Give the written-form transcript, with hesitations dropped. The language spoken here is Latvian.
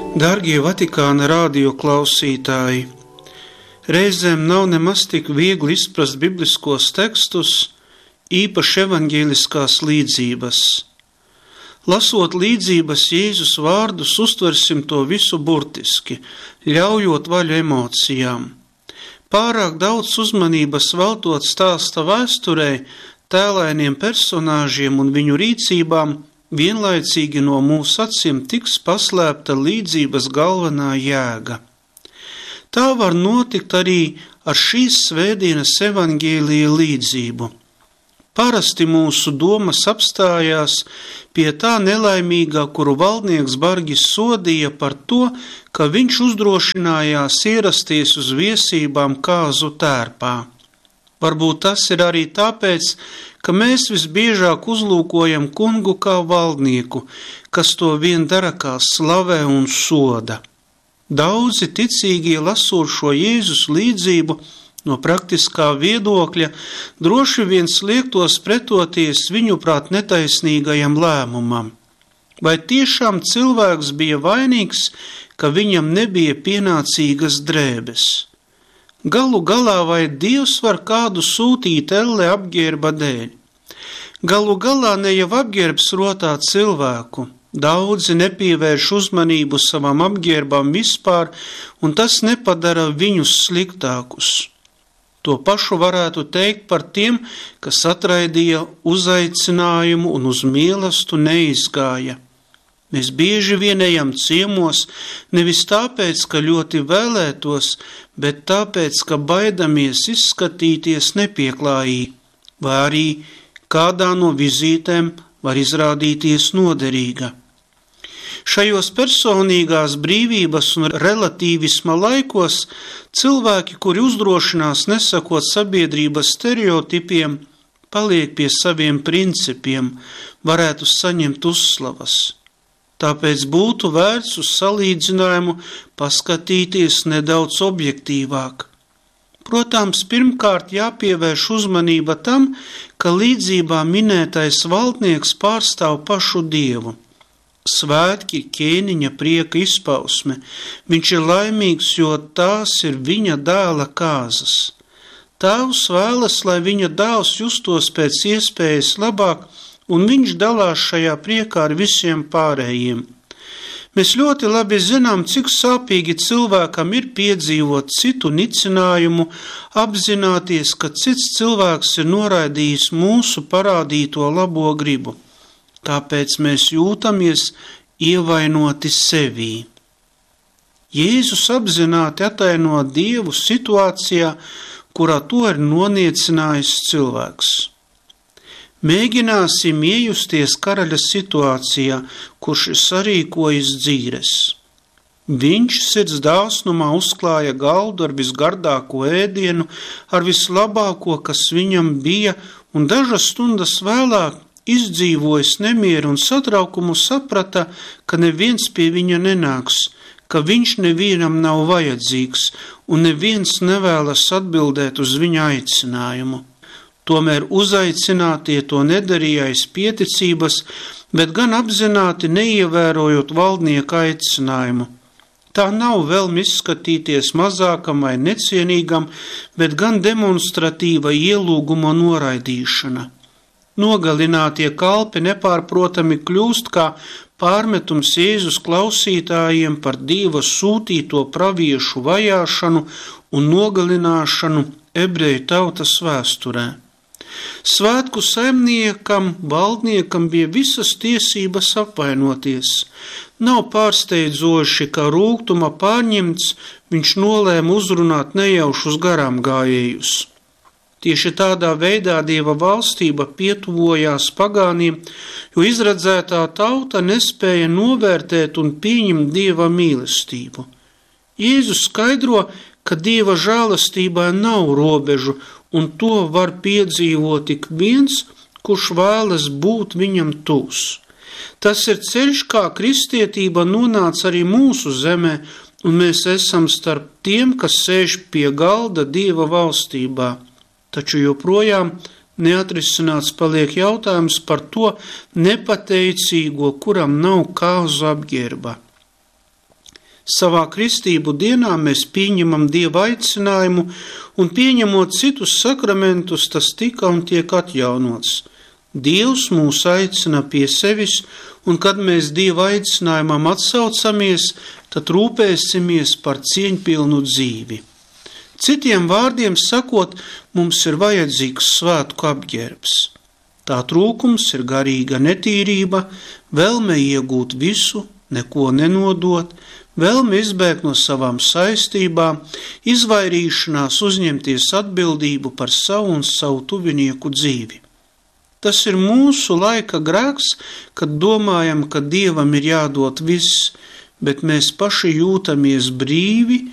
Dārgie Vatikāna radio klausītāji, reizēm nav nemaz tik viegli izprast bibliskos tekstus, īpaši evaņģēliskās līdzības. Lasot līdzības Jēzus vārdus, uztversim to visu burtiski, ļaujot vaļu emocijām. Pārāk daudz uzmanības veltot stāsta vēsturei, tēlainiem personāžiem un viņu rīcībām, vienlaicīgi no mūsu acīm tiks paslēpta līdzības galvenā jēga. Tā var notikt arī ar šīs svētdienas evaņģēlija līdzību. Parasti mūsu domas apstājās pie tā nelaimīgā, kuru valdnieks bargi sodīja par to, ka viņš uzdrošinājās ierasties uz viesībām kāzu tērpā. Varbūt tas ir arī tāpēc, ka mēs visbiežāk uzlūkojam kungu kā valdnieku, kas to vien dara kā slavē un soda. Daudzi ticīgie lasot šo Jēzus līdzību no praktiskā viedokļa droši vien liektos pretoties viņuprāt netaisnīgajam lēmumam. Vai tiešām cilvēks bija vainīgs, ka viņam nebija pienācīgas drēbes? Galu galā vai Dievs var kādu sūtīt elle apģērba dēļ? Galu galā ne jau apģērbs rotā cilvēku. Daudzi nepievērš uzmanību savam apģērbam vispār, un tas nepadara viņus sliktākus. To pašu varētu teikt par tiem, kas atraidīja uzaicinājumu un uz mīlestību neizgāja. Mēs bieži vien ejam ciemos nevis tāpēc, ka ļoti vēlētos, bet tāpēc, ka baidamies izskatīties nepieklājīgi, vai arī kādā no vizītēm var izrādīties noderīga. Šajos personīgās brīvības un relativisma laikos cilvēki, kuri uzdrošinās nesakot sabiedrības stereotipiem, paliek pie saviem principiem, varētu saņemt uzslavas. Tāpēc būtu vērts uz salīdzinājumu paskatīties nedaudz objektīvāk. Protams, pirmkārt jāpievērš uzmanība tam, ka līdzībā minētais valdnieks pārstāv pašu Dievu. Svētki ķēniņa prieka izpausme. Viņš ir laimīgs, jo tās ir viņa dēla kāzas. Tēvs vēlas, lai viņa dēls justos pēc iespējas labāk, un viņš dalās šajā priekā ar visiem pārējiem. Mēs ļoti labi zinām, cik sāpīgi cilvēkam ir piedzīvot citu nicinājumu, apzināties, ka cits cilvēks ir noraidījis mūsu parādīto labo gribu. Tāpēc mēs jūtamies ievainoti sevī. Jēzus apzināti ataino Dievu situācijā, kurā to ir noniecinājis cilvēks. Mēģināsim iejusties karaļa situācijā, kurš ir sarīkojis dzīres. Viņš sirds dāsnumā uzklāja galdu ar visgardāko ēdienu, ar vislabāko, kas viņam bija, un dažas stundas vēlāk, izdzīvojis nemieru un satraukumu, saprata, ka neviens pie viņa nenāks, ka viņš nevienam nav vajadzīgs, un neviens nevēlas atbildēt uz viņa aicinājumu. Tomēr uzaicinātie to nedarīja aiz pieticības, bet gan apzināti neievērojot valdnieka aicinājumu. Tā nav vēlme izskatīties mazākam vai necienīgam, bet gan demonstratīva ielūguma noraidīšana. Nogalinātie kalpi nepārprotami kļūst kā pārmetums Jēzus klausītājiem par Dieva sūtīto praviešu vajāšanu un nogalināšanu ebreju tautas vēsturē. Svētku saimniekam, valdniekam bija visas tiesības apvainoties. Nav pārsteidzoši, ka rūgtuma pārņemts viņš nolēma uzrunāt nejaušus garām gājējus. Tieši tādā veidā Dieva valstība pietuvojās pagāniem, jo izredzētā tauta nespēja novērtēt un pieņemt Dieva mīlestību. Jēzus skaidro, ka Dieva žēlastībai nav robežu, un to var piedzīvot tik viens, kurš vēlas būt viņam tuvs. Tas ir ceļš, kā kristietība nonāca arī mūsu zemē, un mēs esam starp tiem, kas sēž pie galda Dieva valstībā. Taču joprojām neatrisināts paliek jautājums par to nepateicīgo, kuram nav kāzu apģērba. Savā kristību dienā mēs pieņemam Dieva aicinājumu, un pieņemot citus sakramentus, tas tika un tiek atjaunots. Dievs mūs aicina pie sevis, un kad mēs Dieva aicinājumam atsaucamies, tad rūpēsimies par cieņpilnu dzīvi. Citiem vārdiem sakot, mums ir vajadzīgs svētku apģērbs. Tā trūkums ir garīga netīrība, vēlme iegūt visu, neko nenodot, vēlme izbēgt no savām saistībām, izvairīšanās uzņemties atbildību par savu un savu tuvinieku dzīvi. Tas ir mūsu laika grēks, kad domājam, ka Dievam ir jādod viss, bet mēs paši jūtamies brīvi